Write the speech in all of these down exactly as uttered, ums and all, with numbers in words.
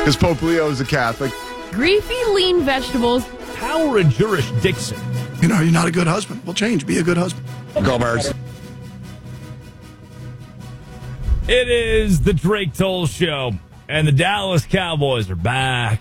Because Pope Leo is a Catholic. Greasy lean vegetables. Power and jurisdiction. You know, you're not a good husband. Well, change. Be a good husband. Go Birds. It is the Drake Toll Show, and the Dallas Cowboys are back.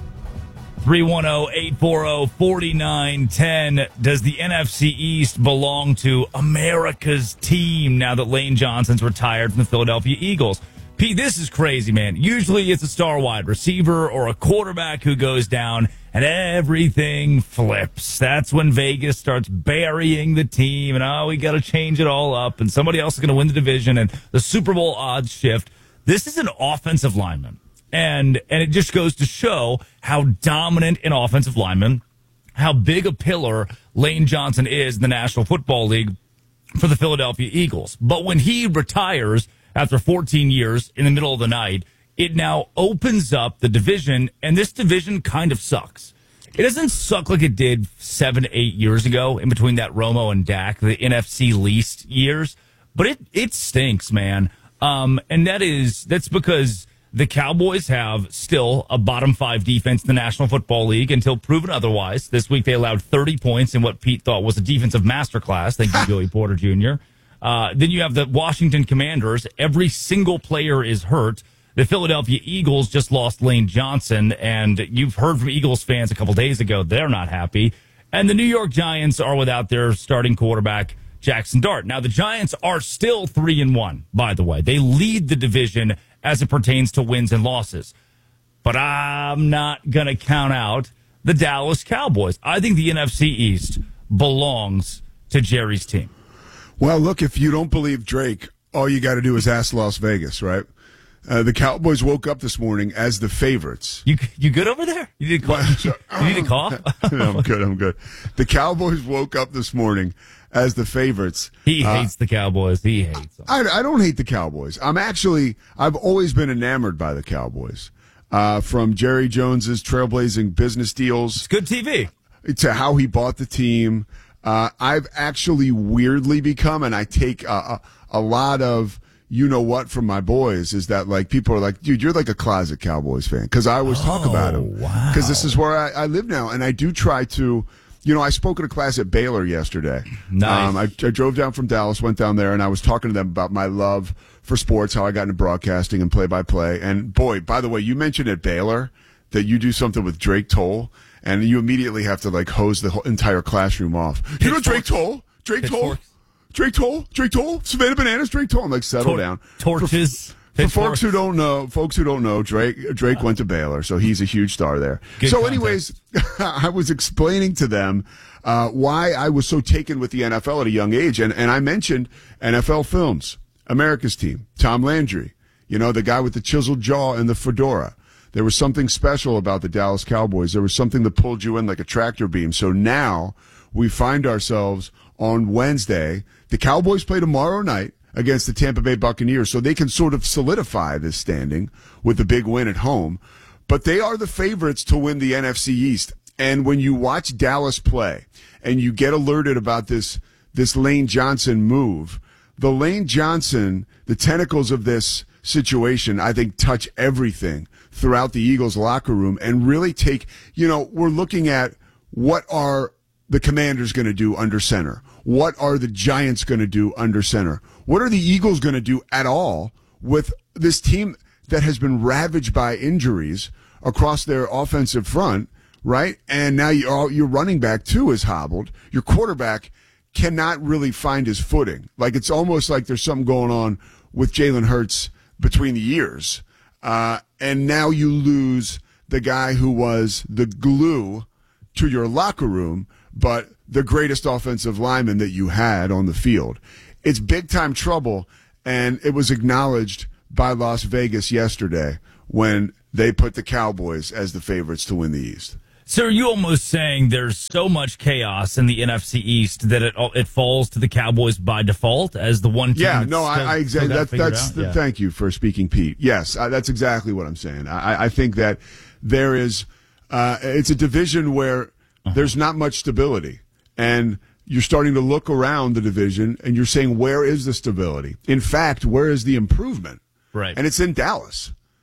three one zero, eight four zero, four nine one zero. Does the N F C East belong to America's team now that Lane Johnson's retired from the Philadelphia Eagles? Pete, this is crazy, man. Usually it's a star wide receiver or a quarterback who goes down and everything flips. That's when Vegas starts burying the team and, oh, we got to change it all up and somebody else is going to win the division and the Super Bowl odds shift. This is an offensive lineman. And and it just goes to show how dominant an offensive lineman, how big a pillar Lane Johnson is in the National Football League for the Philadelphia Eagles. But when he retires after fourteen years in the middle of the night, it now opens up the division, and this division kind of sucks. It doesn't suck like it did seven, eight years ago in between that Romo and Dak, the N F C least years, but it, it stinks, man. Um, and that is that's because the Cowboys have still a bottom five defense in the National Football League until proven otherwise. This week they allowed thirty points in what Pete thought was a defensive masterclass. Thank you, Joey Porter Junior Uh, then you have the Washington Commanders. Every single player is hurt. The Philadelphia Eagles just lost Lane Johnson, and you've heard from Eagles fans a couple days ago. They're not happy. And the New York Giants are without their starting quarterback, Jackson Dart. Now, the Giants are still three and one, by the way. They lead the division as it pertains to wins and losses. But I'm not going to count out the Dallas Cowboys. I think the N F C East belongs to Jerry's team. Well, look, if you don't believe Drake, all you got to do is ask Las Vegas, right? Uh, the Cowboys woke up this morning as the favorites. You you good over there? You need a cough? you need a cough? No, I'm good. I'm good. The Cowboys woke up this morning as the favorites. He hates uh, the Cowboys. He hates them. I, I don't hate the Cowboys. I'm actually, I've always been enamored by the Cowboys. Uh, from Jerry Jones's trailblazing business deals. It's good T V. To how he bought the team. Uh, I've actually weirdly become, and I take a, a, a lot of, you know what, from my boys, is that like people are like, dude, you're like a closet Cowboys fan. Because I always oh, talk about them. Wow. Because this is where I, I live now. And I do try to, you know, I spoke at a class at Baylor yesterday. Nice. Um, I, I drove down from Dallas, went down there, and I was talking to them about my love for sports, how I got into broadcasting and play-by-play. And boy, by the way, you mentioned at Baylor that you do something with Drake Toll. And you immediately have to, like, hose the whole entire classroom off. You know Drake Toll? Drake Toll? Drake Toll? Drake Toll? Savannah Bananas? Drake Toll? I'm like, settle Tor- down. Torches. For, for folks who don't know, folks who don't know, Drake Drake went to Baylor, so he's a huge star there. Good so, context. anyways, I was explaining to them uh, why I was so taken with the N F L at a young age. And, and I mentioned N F L Films, America's Team, Tom Landry, you know, the guy with the chiseled jaw and the fedora. There was something special about the Dallas Cowboys. There was something that pulled you in like a tractor beam. So now we find ourselves on Wednesday. The Cowboys play tomorrow night against the Tampa Bay Buccaneers, so they can sort of solidify this standing with the big win at home. But they are the favorites to win the N F C East. And when you watch Dallas play and you get alerted about this, this Lane Johnson move, the Lane Johnson, the tentacles of this situation, I think, touch everything throughout the Eagles locker room and really take, you know, we're looking at what are the Commanders going to do under center? What are the Giants going to do under center? What are the Eagles going to do at all with this team that has been ravaged by injuries across their offensive front, right? And now you're, your running back, too, is hobbled. Your quarterback cannot really find his footing. Like, it's almost like there's something going on with Jalen Hurts between the years. Uh, and now you lose the guy who was the glue to your locker room, but the greatest offensive lineman that you had on the field. It's big-time trouble, and it was acknowledged by Las Vegas yesterday when they put the Cowboys as the favorites to win the East. So are you almost saying there's so much chaos in the N F C East that it it falls to the Cowboys by default as the one team? Yeah, no, still, I, I exactly. That, that's the, yeah. Thank you for speaking, Pete. Yes, I, that's exactly what I'm saying. I, I think that there is, uh, it's a division where uh-huh. there's not much stability, and you're starting to look around the division, and you're saying, where is the stability? In fact, where is the improvement? Right, and it's in Dallas.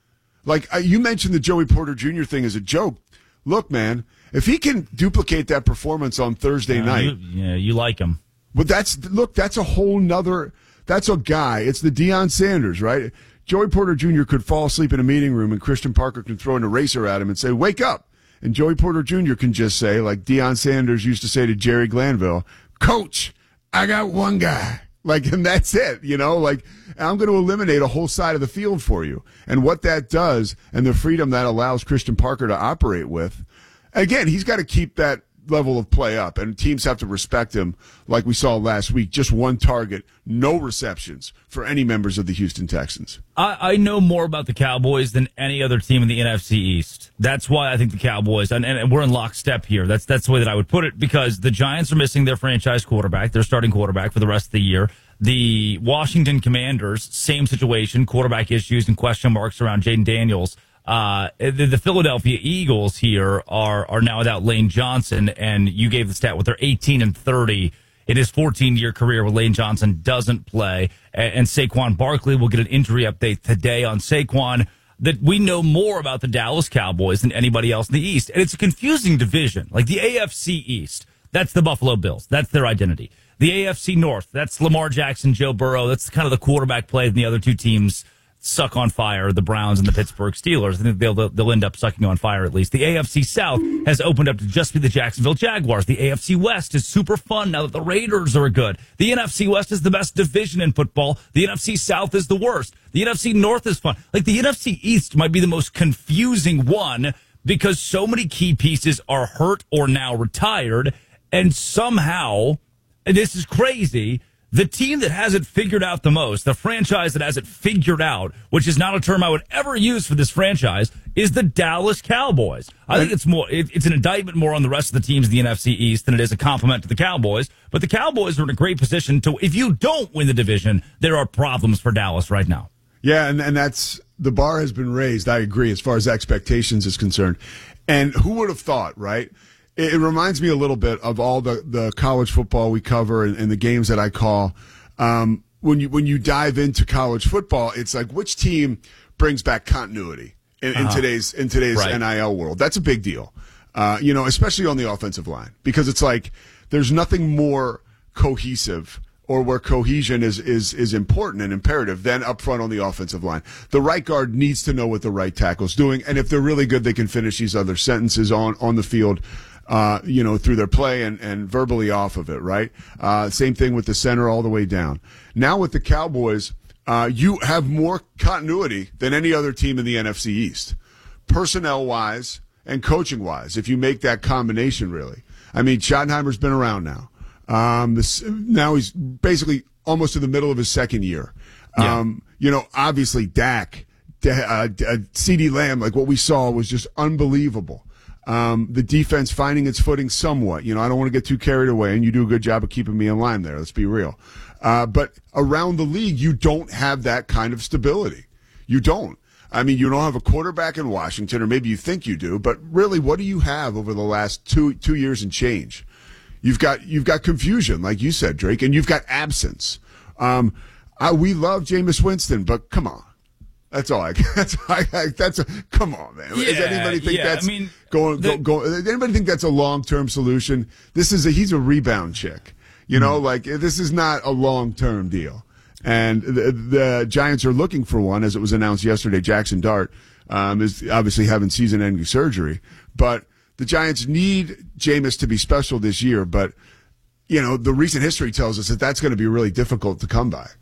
Like uh, you mentioned the Joey Porter Junior thing as a joke. Look, man, if he can duplicate that performance on Thursday uh, night. You, yeah, you like him. But that's, look, that's a whole nother, that's a guy. It's the Deion Sanders, right? Joey Porter Junior could fall asleep in a meeting room and Christian Parker can throw an eraser at him and say, wake up. And Joey Porter Junior can just say, like Deion Sanders used to say to Jerry Glanville, Coach, I got one guy. Like, and that's it, you know, like, I'm going to eliminate a whole side of the field for you. And what that does and the freedom that allows Christian Parker to operate with, again, he's got to keep that level of play up, and teams have to respect him like we saw last week. Just one target, no receptions for any members of the Houston Texans. I, I know more about the Cowboys than any other team in the N F C East. That's why I think the Cowboys, and, and we're in lockstep here. That's that's the way that I would put it, because the Giants are missing their franchise quarterback, their starting quarterback for the rest of the year. The Washington Commanders, same situation, quarterback issues and question marks around Jaden Daniels. Uh, the, the Philadelphia Eagles here are, are now without Lane Johnson, and you gave the stat with their eighteen and thirty in his fourteen year career where Lane Johnson doesn't play. And, and Saquon Barkley will get an injury update today on Saquon. That we know more about the Dallas Cowboys than anybody else in the East. And it's a confusing division. Like the A F C East, that's the Buffalo Bills. That's their identity. The A F C North, that's Lamar Jackson, Joe Burrow. That's kind of the quarterback play, and the other two teams suck on fire, the Browns and the Pittsburgh Steelers. I think they'll, they'll end up sucking on fire at least. The A F C South has opened up to just be the Jacksonville Jaguars. The A F C West is super fun now that the Raiders are good. The N F C West is the best division in football. The N F C South is the worst. The N F C North is fun. Like the N F C East might be the most confusing one because so many key pieces are hurt or now retired. And somehow, and this is crazy, the team that has it figured out the most, the franchise that has it figured out, which is not a term I would ever use for this franchise, is the Dallas Cowboys. I think it's more, it, it's an indictment more on the rest of the teams in the N F C East than it is a compliment to the Cowboys. But the Cowboys are in a great position to, if you don't win the division, there are problems for Dallas right now. Yeah, and, and that's, the bar has been raised, I agree, as far as expectations is concerned. And who would have thought, right? It reminds me a little bit of all the, the college football we cover and, and the games that I call. Um, when you when you dive into college football, it's like which team brings back continuity in, in uh-huh. today's in today's right. N I L world. That's a big deal, uh, you know, especially on the offensive line, because it's like there's nothing more cohesive or where cohesion is is is important and imperative than up front on the offensive line. The right guard needs to know what the right tackle's doing, and if they're really good, they can finish these other sentences on on the field. Uh, you know, through their play and, and verbally off of it, right? Uh, same thing with the center all the way down. Now with the Cowboys, uh, you have more continuity than any other team in the N F C East, personnel-wise and coaching-wise, if you make that combination, really. I mean, Schottenheimer's been around now. Um, this, now he's basically almost in the middle of his second year. Yeah. Um, you know, obviously Dak, uh, uh, CeeDee Lamb, like what we saw was just unbelievable. Um, the defense finding its footing somewhat. You know, I don't want to get too carried away, and you do a good job of keeping me in line there. Let's be real. Uh, but around the league, you don't have that kind of stability. You don't. I mean, you don't have a quarterback in Washington, or maybe you think you do, but really, what do you have over the last two two years and change? You've got you've got confusion, like you said, Drake, and you've got absence. Um, I, we love Jameis Winston, but come on. That's all I. That's I, I, that's a. Come on, man. Yeah, Does anybody think yeah, that's I mean, going? The, go, go, does anybody think that's a long term solution? This is a. He's a rebound chick. You know, mm-hmm. like this is not a long term deal. And the, the Giants are looking for one, as it was announced yesterday. Jackson Dart um, is obviously having season ending surgery, but the Giants need Jameis to be special this year. But you know, the recent history tells us that that's going to be really difficult to come by.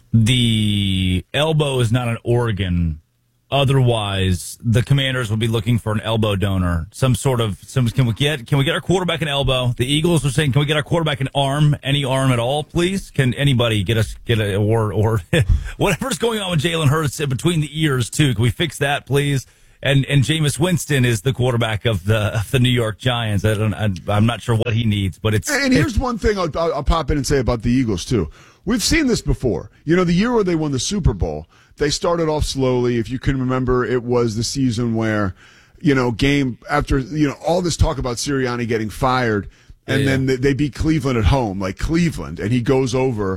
The elbow is not an organ. Otherwise, the Commanders will be looking for an elbow donor. Some sort of some. Can we get? Can we get our quarterback an elbow? The Eagles are saying, can we get our quarterback an arm? Any arm at all, please? Can anybody get us get a or or whatever's going on with Jalen Hurts between the ears too? Can we fix that, please? And and Jameis Winston is the quarterback of the of the New York Giants. I don't. I'm not sure what he needs, but it's. And here's one thing I'll, I'll, I'll pop in and say about the Eagles too. We've seen this before. You know, the year where they won the Super Bowl, they started off slowly. If you can remember, it was the season where, you know, game after, you know, all this talk about Sirianni getting fired, and yeah. then they beat Cleveland at home, like Cleveland, and he goes over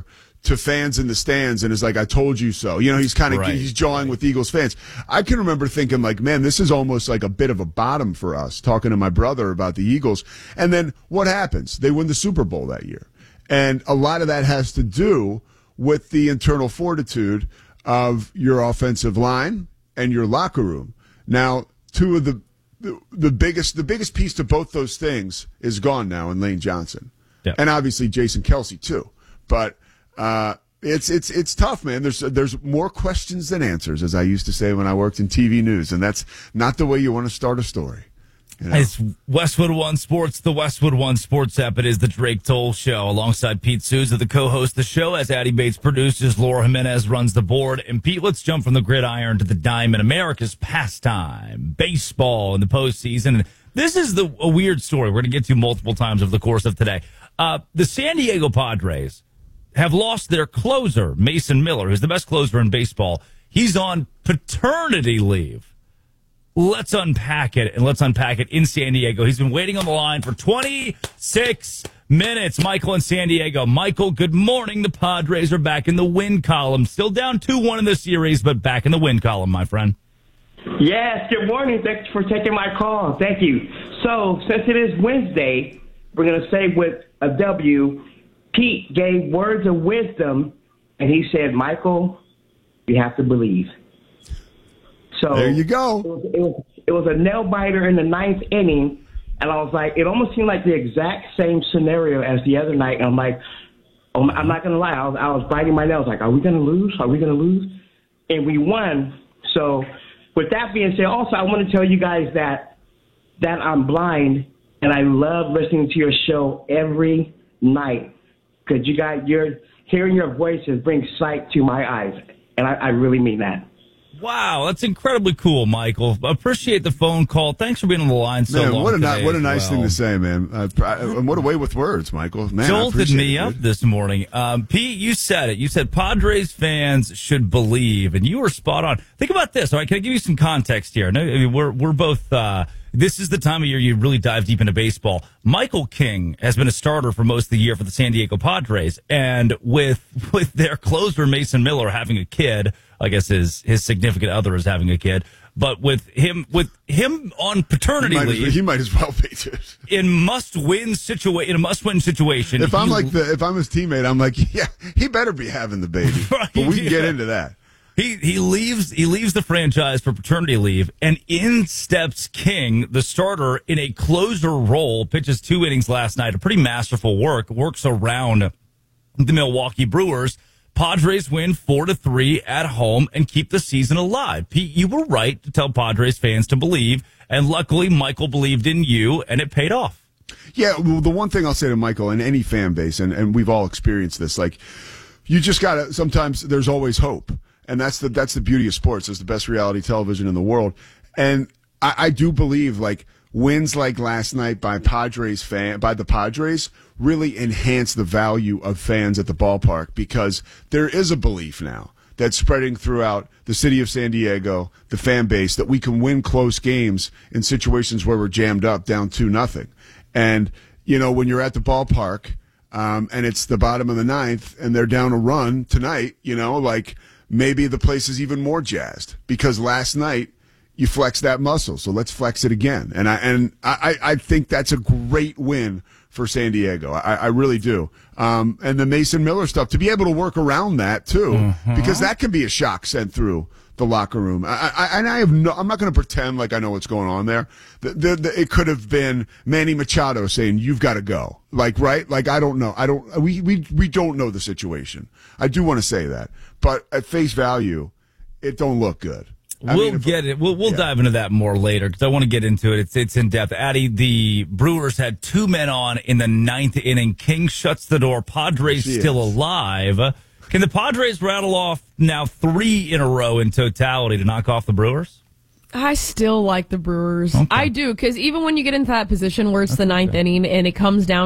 to fans in the stands and is like, I told you so. You know, he's kind of, Right. he's jawing with Eagles fans. I can remember thinking like, man, this is almost like a bit of a bottom for us, talking to my brother about the Eagles. And then what happens? They win the Super Bowl that year. And a lot of that has to do with the internal fortitude of your offensive line and your locker room. Now, two of the, the, the biggest, the biggest piece to both those things is gone now in Lane Johnson. Yep. And obviously Jason Kelce too. But, Uh, it's it's it's tough, man. There's there's more questions than answers, as I used to say when I worked in T V news, and that's not the way you want to start a story. You know? It's Westwood One Sports, the Westwood One Sports app. It is the Drake Toll Show alongside Pete Souza, the co-host of the show, as Addie Bates produces. Laura Jimenez runs the board. And Pete, let's jump from the gridiron to the diamond. America's pastime, baseball in the postseason. And this is the a weird story we're going to get to multiple times over the course of today. Uh, the San Diego Padres have lost their closer, Mason Miller, who's the best closer in baseball. He's on paternity leave. Let's unpack it, and let's unpack it in San Diego. He's been waiting on the line for twenty-six minutes. Michael in San Diego. Michael, good morning. The Padres are back in the win column. Still down two one in the series, but back in the win column, my friend. Yes, good morning. Thanks for taking my call. Thank you. So, since it is Wednesday, we're going to say with a W, Pete gave words of wisdom, and he said, Michael, you have to believe. So There you go. It was, it was, it was a nail-biter in the ninth inning, and I was like, it almost seemed like the exact same scenario as the other night. And I'm like, oh, I'm not going to lie. I was, I was biting my nails like, are we going to lose? Are we going to lose? And we won. So with that being said, also, I want to tell you guys that that I'm blind, and I love listening to your show every night. Because you guys, you're hearing your voices brings sight to my eyes, and I, I really mean that. Wow, that's incredibly cool, Michael. Appreciate the phone call. Thanks for being on the line so Man, long. what a today ni- what a as nice well. thing to say, man. Uh, and what a way with words, Michael. Man, I Jolted appreciate me it, up dude. this morning. Um, Pete, you said it. You said Padres fans should believe, and you were spot on. Think about this. All right, can I give you some context here? No, I mean, we're we're both. Uh, this is the time of year you really dive deep into baseball. Michael King has been a starter for most of the year for the San Diego Padres, and with with their closer Mason Miller having a kid, I guess his his significant other is having a kid. But with him with him on paternity He might, leave, as, he might as well be, dude. in must win situation, in a must win situation. If I'm he- like the, if I'm his teammate, I'm like, yeah, he better be having the baby. Right, but we can get yeah. into that. He he leaves he leaves the franchise for paternity leave, and in steps King, the starter in a closer role, pitches two innings last night. A pretty masterful work, works around the Milwaukee Brewers. Padres win four to three at home and keep the season alive. Pete, you were right to tell Padres fans to believe, and luckily Michael believed in you, and it paid off. Yeah, well, the one thing I'll say to Michael and any fan base, and, and we've all experienced this, like, you just gotta, sometimes there's always hope. And that's the, that's the beauty of sports. It's the best reality television in the world. And I, I do believe, like, wins like last night by Padres fan, by the Padres really enhance the value of fans at the ballpark, because there is a belief now that's spreading throughout the city of San Diego, the fan base, that we can win close games in situations where we're jammed up down two nothing. And, you know, when you're at the ballpark, um, and it's the bottom of the ninth and they're down a run tonight, you know, like, maybe the place is even more jazzed because last night you flexed that muscle. So let's flex it again. And I, and I, I think that's a great win for San Diego. I, I really do. Um, and the Mason Miller stuff, to be able to work around that too, mm-hmm. because that can be a shock sent through the locker room. I, I, and I have no, I'm not going to pretend like I know what's going on there. The, the, the, it could have been Manny Machado saying, you've got to go. Like, right? Like, I don't know. I don't, we, we, we don't know the situation. I do want to say that, but at face value, it don't look good. I We'll mean, get it. We'll we'll yeah. dive into that more later because I want to get into it. It's it's in depth. Addie, the Brewers had two men on in the ninth inning. King shuts the door. Padres She still is. alive. Can the Padres rattle off now three in a row in totality to knock off the Brewers? I still like the Brewers. Okay. I do, because even when you get into that position where it's the ninth inning and it comes down